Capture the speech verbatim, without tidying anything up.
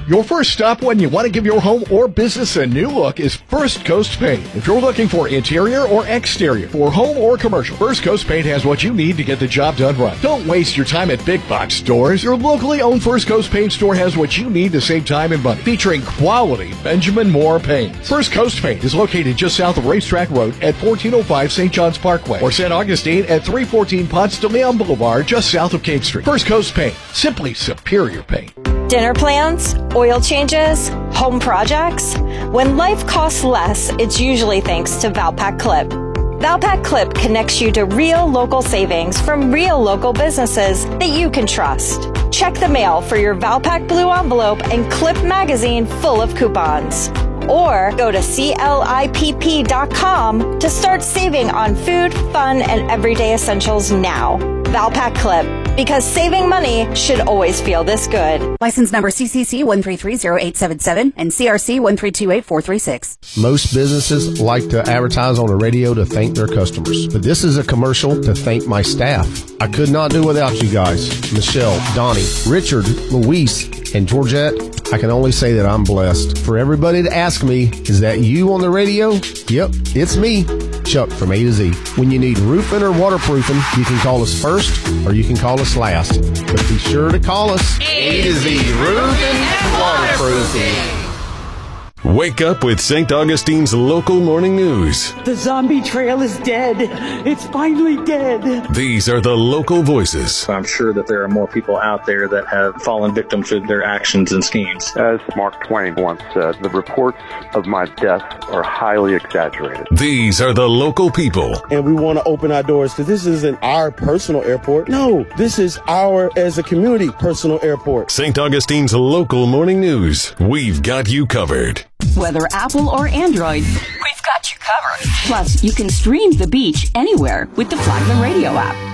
Your first stop when you want to give your home or business a new look is First Coast Paint. If you're looking for interior or exterior, for home or commercial, First Coast Paint has what you need to get the job done right. Don't waste your time at big box stores. Your locally owned First Coast Paint store has what you need to save time and money, featuring quality Benjamin Moore paint. First Coast Paint is located just south of Racetrack Road at fourteen oh five Saint John's Parkway, or San Augustine at three fourteen Ponce de Leon Boulevard, just south of Cape Street. First Coast Paint, simply superior paint. Dinner plans, oil changes, home projects. When life costs less, it's usually thanks to Valpak Clip. Valpak Clip connects you to real local savings from real local businesses that you can trust. Check the mail for your Valpak Blue envelope and Clip magazine full of coupons. Or go to C L I P P dot com to start saving on food, fun, and everyday essentials now. Valpak Clip, because saving money should always feel this good. License number C C C one three three zero eight seven seven and C R C one three two eight four three six. Most businesses like to advertise on the radio to thank their customers, but this is a commercial to thank my staff. I could not do without you guys. Michelle, Donnie, Richard, Luis, and Georgette. I can only say that I'm blessed. For everybody to ask me, is that you on the radio? Yep, it's me, Chuck from A to Z. When you need roofing or waterproofing, you can call us first or you can call us last. But be sure to call us A to Z Roofing and Waterproofing. Wake up with Saint Augustine's local morning news. The zombie trail is dead. It's finally dead. These are the local voices. I'm sure that there are more people out there that have fallen victim to their actions and schemes. As Mark Twain once said, the reports of my death are highly exaggerated. These are the local people. And we want to open our doors because this isn't our personal airport. No, this is our, as a community, personal airport. Saint Augustine's local morning news. We've got you covered. Whether Apple or Android, we've got you covered. Plus, you can stream The Beach anywhere with the Flagler Radio app.